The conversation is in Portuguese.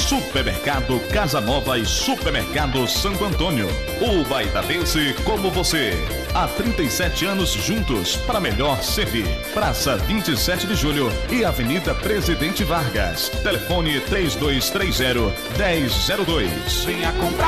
Supermercado Casa Nova e Supermercado Santo Antônio. O baitabense como você. Há 37 anos juntos para melhor servir. Praça 27 de Julho e Avenida Presidente Vargas. Telefone 3230-1002. Venha comprar